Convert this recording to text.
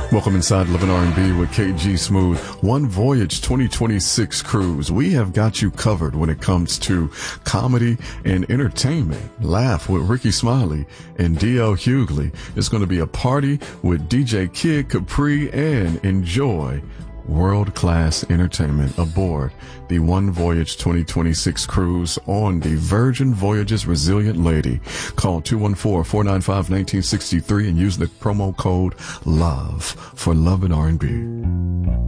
Welcome inside Love and R&B with KG Smooth. One Voyage 2026 cruise. We have got you covered when it comes to comedy and entertainment. Laugh with Ricky Smiley and DL Hughley. It's going to be a party with DJ Kid Capri and enjoy world-class entertainment aboard the One Voyage 2026 cruise on the Virgin Voyages Resilient Lady. Call 214-495-1963 and use the promo code LOVE for Love and R&B.